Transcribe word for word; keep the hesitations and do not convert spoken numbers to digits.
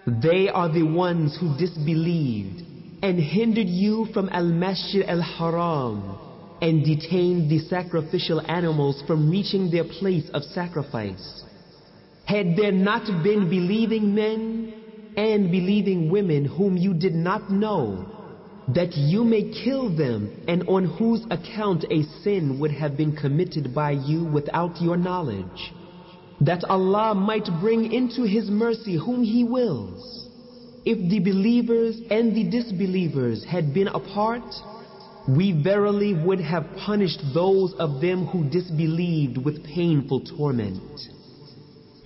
They are the ones who disbelieved and hindered you from Al-Masjid Al-Haram and detained the sacrificial animals from reaching their place of sacrifice. Had there not been believing men and believing women whom you did not know, that you may kill them and on whose account a sin would have been committed by you without your knowledge, that Allah might bring into His mercy whom He wills. If the believers and the disbelievers had been apart, we verily would have punished those of them who disbelieved with painful torment.